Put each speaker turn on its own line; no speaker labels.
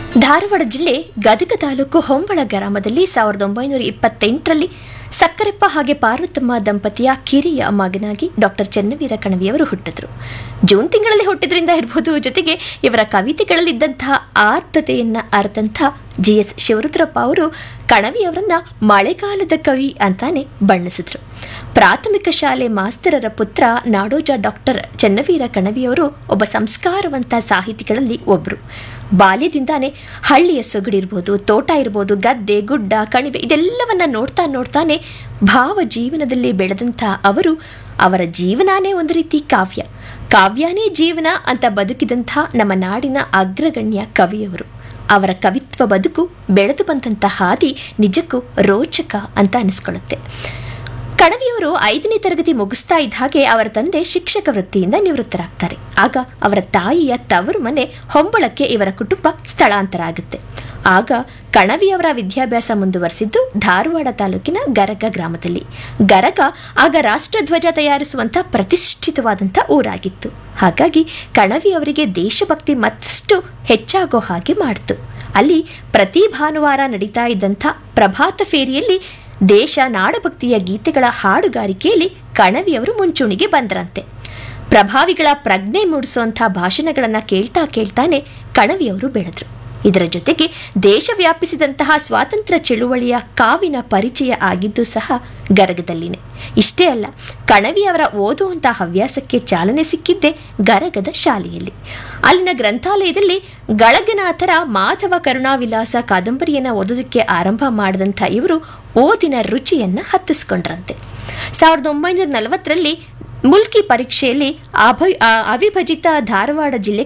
ಧಾರವಾಡ ಜಿಲ್ಲೆ ಗದಗ ತಾಲೂಕು ಹೊಂಬಳ ಗ್ರಾಮದಲ್ಲಿ 1928ರಲ್ಲಿ ಸಕ್ಕರೆಪ್ಪ ಹಾಗೆ ಪಾರ್ವತಮ್ಮ ದಂಪತಿಯ ಕಿರಿಯ ಮಗನಾಗಿ ಡಾಕ್ಟರ್ ಚೆನ್ನವೀರ ಕಣವಿಯವರು ಹುಟ್ಟಿದ್ರು. ಜೂನ್ ತಿಂಗಳಲ್ಲಿ ಹುಟ್ಟಿದ್ರಿಂದ ಇರಬಹುದು, ಜೊತೆಗೆ ಇವರ ಕವಿತೆಗಳಲ್ಲಿದ್ದಂತಹ ಆರ್ಧತೆಯನ್ನ ಅರ್ಥಂಥ GS ಶಿವರುದ್ರಪ್ಪ ಅವರು ಕಣವಿಯವರನ್ನ ಮಳೆಗಾಲದ ಕವಿ ಅಂತಾನೆ ಬಣ್ಣಿಸಿದ್ರು. ಪ್ರಾಥಮಿಕ ಶಾಲೆ ಮಾಸ್ತರರ ಪುತ್ರ ನಾಡೋಜ ಡಾಕ್ಟರ್ ಚೆನ್ನವೀರ ಕಣವಿಯವರು ಒಬ್ಬ ಸಂಸ್ಕಾರವಂತ ಸಾಹಿತಿಗಳಲ್ಲಿ ಒಬ್ಬರು. ಬಾಲ್ಯದಿಂದಾನೇ ಹಳ್ಳಿಯ ಸೊಗಡಿರ್ಬೋದು, ತೋಟ ಇರ್ಬೋದು, ಗದ್ದೆ ಗುಡ್ಡ ಕಣಿವೆ ಇದೆಲ್ಲವನ್ನ ನೋಡ್ತಾನೆ ಭಾವ ಜೀವನದಲ್ಲಿ ಬೆಳೆದಂಥ ಅವರು ಅವರ ಜೀವನಾನೇ ಒಂದು ರೀತಿ ಕಾವ್ಯನೇ ಜೀವನ ಅಂತ ಬದುಕಿದಂಥ ನಮ್ಮ ನಾಡಿನ ಅಗ್ರಗಣ್ಯ ಕವಿಯವರು. ಅವರ ಕವಿತ್ವ ಬದುಕು ಬೆಳೆದು ಬಂದಂಥ ಹಾದಿ ನಿಜಕ್ಕೂ ರೋಚಕ ಅಂತ ಅನಿಸ್ಕೊಳ್ಳುತ್ತೆ. ಕಣವಿಯವರು 5ನೇ ತರಗತಿ ಮುಗಿಸ್ತಾ ಇದ್ದ ಹಾಗೆ ಅವರ ತಂದೆ ಶಿಕ್ಷಕ ವೃತ್ತಿಯಿಂದ ನಿವೃತ್ತರಾಗ್ತಾರೆ. ಆಗ ಅವರ ತಾಯಿಯ ತವರು ಮನೆ ಹೊಂಬಳಕ್ಕೆ ಇವರ ಕುಟುಂಬ ಸ್ಥಳಾಂತರ ಆಗುತ್ತೆ. ಆಗ ಕಣವಿಯವರ ವಿದ್ಯಾಭ್ಯಾಸ ಮುಂದುವರೆಸಿದ್ದು ಧಾರವಾಡ ತಾಲೂಕಿನ ಗರಗ ಗ್ರಾಮದಲ್ಲಿ. ಗರಗ ಆಗ ರಾಷ್ಟ್ರಧ್ವಜ ತಯಾರಿಸುವಂಥ ಪ್ರತಿಷ್ಠಿತವಾದಂಥ ಊರಾಗಿತ್ತು. ಹಾಗಾಗಿ ಕಣವಿಯವರಿಗೆ ದೇಶಭಕ್ತಿ ಮತ್ತಷ್ಟು ಹೆಚ್ಚಾಗೋ ಹಾಗೆ ಮಾಡಿತು. ಅಲ್ಲಿ ಪ್ರತಿ ಭಾನುವಾರ ನಡೀತಾ ಇದ್ದಂಥ ಪ್ರಭಾತ ಫೇರಿಯಲ್ಲಿ ದೇಶ ನಾಡಭಕ್ತಿಯ ಗೀತೆಗಳ ಹಾಡುಗಾರಿಕೆಯಲ್ಲಿ ಕಣವಿಯವರು ಮುಂಚೂಣಿಗೆ ಬಂದ್ರಂತೆ. ಪ್ರಭಾವಿಗಳ ಪ್ರಜ್ಞೆ ಮೂಡಿಸುವಂಥ ಭಾಷಣಗಳನ್ನು ಕೇಳ್ತಾನೆ ಕಣವಿಯವರು ಬೆಳೆದ್ರು. ಇದರ ಜೊತೆಗೆ ದೇಶ ವ್ಯಾಪಿಸಿದಂತಹ ಸ್ವಾತಂತ್ರ್ಯ ಚಳುವಳಿಯ ಕಾವಿನ ಪರಿಚಯ ಆಗಿದ್ದು ಸಹ ಗರಗದಲ್ಲಿನೇ. ಇಷ್ಟೇ ಅಲ್ಲ, ಕಣವಿಯವರ ಓದುವಂಥ ಹವ್ಯಾಸಕ್ಕೆ ಚಾಲನೆ ಸಿಕ್ಕಿದ್ದೇ ಗರಗದ ಶಾಲೆಯಲ್ಲಿ. ಅಲ್ಲಿನ ಗ್ರಂಥಾಲಯದಲ್ಲಿ ಗಳಗನಾಥರ ಮಾಧವ ಕರುಣಾವಿಲಾಸ ಕಾದಂಬರಿಯನ್ನು ಓದೋದಕ್ಕೆ ಆರಂಭ ಮಾಡಿದಂಥ ಇವರು ಓದಿನ ರುಚಿಯನ್ನು ಹತ್ತಿಸ್ಕೊಂಡ್ರಂತೆ. 1940ರಲ್ಲಿ ಮುಲ್ಕಿ ಪರೀಕ್ಷೆಯಲ್ಲಿ ಅವಿಭಜಿತ ಧಾರವಾಡ ಜಿಲ್ಲೆ